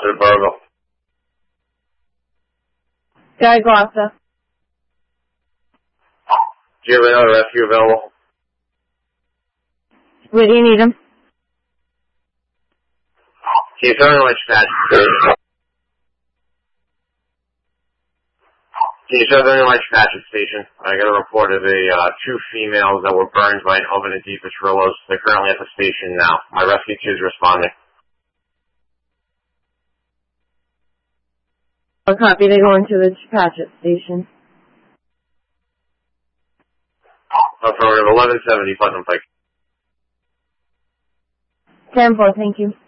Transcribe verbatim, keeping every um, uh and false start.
Gloucester to Burville. Guy Gloucester. Do you have another rescue available? Where do you need him? Can you tell me which patch station? Can you tell me which patch station? I got a report of the uh, two females that were burned by an oven at Deep Petrillo's. They're currently at the station now. My rescue team is responding. A copy. They go into the Patchett station. Affirmative, eleven seventy Putnam Pike. ten four, thank you.